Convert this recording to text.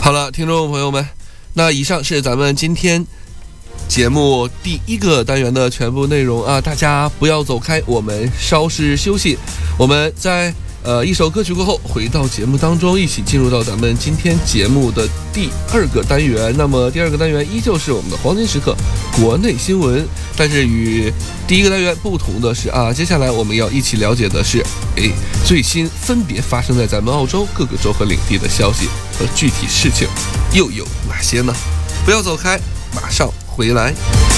好了，听众朋友们，那以上是咱们今天节目第一个单元的全部内容啊！大家不要走开，我们稍事休息。我们在一首歌曲过后，回到节目当中，一起进入到咱们今天节目的第二个单元。那么第二个单元依旧是我们的黄金时刻国内新闻，但是与第一个单元不同的是啊，接下来我们要一起了解的是最新分别发生在咱们澳洲各个州和领地的消息和具体事情又有哪些呢？不要走开，马上回来。